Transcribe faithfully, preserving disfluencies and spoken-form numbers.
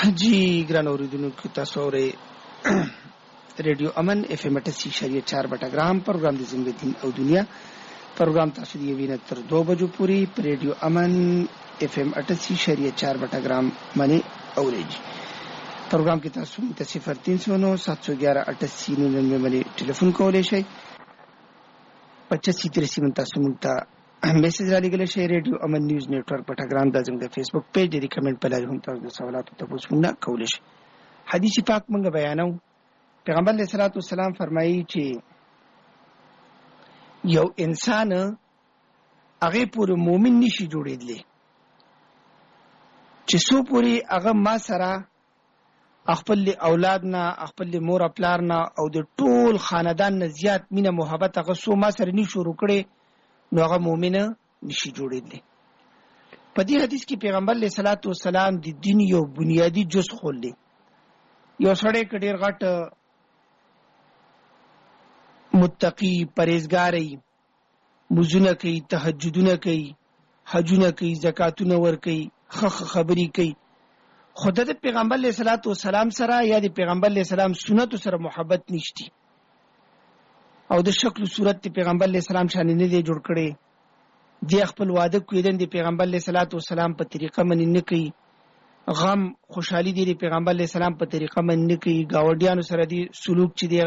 जी ګران اوریدونکو تاسو اورئ ریډیو امن اف ام اٹھاسی اشاریه چار بټګرام پروګرام د زنده دین او دنیا پروګرام تاسو دی وینه تر دو بجو پوری پر ریډیو امن اف ام اٹھاسی اشاریه چار بټګرام باندې اورئ پروګرام کې تاسو ته صفر تین سو نو سات سو گیارہ اٹھاسی ننانوے باندې ټلیفون کولای شئ پچاسی تریسي باندې تاسو موږ ته میسج را لګل شي. ریډیو امن نیوز نیټورک پټګرام د زموږ د فیسبوک پیج د کمنټ په لاره هم تاسو د سوالاتو تاسو نه کولای شئ. حدیث پاک موږ بیانو. پیغمبر علیه الصلاۃ والسلام فرمایي چې یو انسان هغه پورې مؤمن نشي جوړېدلی چې سو پورې هغه ما سره خپل اولاد نه خپل مور خپلار نه او د ټول خاندان نه زیات مینه محبت هغه سو ما سره نشو وکړي نو هغه مؤمن نشي جوړېدلی. په دې حدیث کې پیغمبر علیه الصلاۃ والسلام د دین یو بنیادی جز خوللی. یو سړی کډیر غټ متقی پرهیزګاری مزونه کوي تهجدونه کوي حجونه کوي زکاتونه ور کوي خخ خبري کوي خدای د پیغمبر علیه الصلاۃ والسلام سره یا د پیغمبر علیه السلام سنت سره محبت نشتی او د شکل صورت د پیغمبر علیه السلام شان نه دی جوړ کړي دی خپل واده کوي د پیغمبر علیه الصلاۃ والسلام په طریقه منی نه کوي غم خوشحالي دی د پیغمبر علیه السلام په طریقه منی نه کوي گاونډیانو سره دی سلوک چې دی